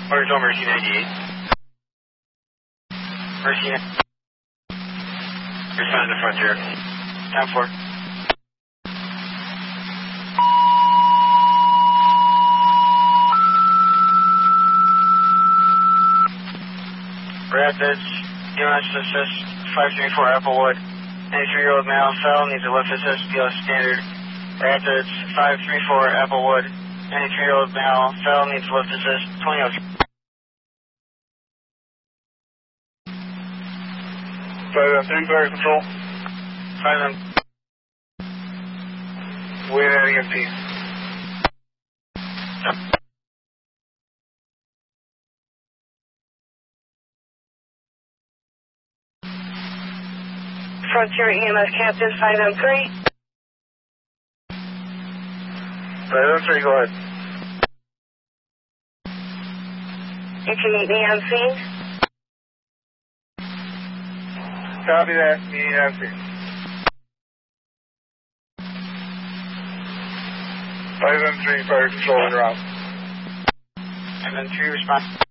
Order Mercy 98. Mercy 98. Respond to the Frontier. Time 4. Rapids, EMS assist, 534 Applewood. 93-year-old male fell, needs a lift assist, BLS standard. Rapids, 534 Applewood. 93-year-old male fell, needs a lift assist, 2003. 5-3, fire control. 5 Wait at EMT. Frontier EMS Captain 5M3. 5-3, go ahead. You can meet me on scene. Copy that, meeting EMT. 5-3, fire control, en route. 5-3 response.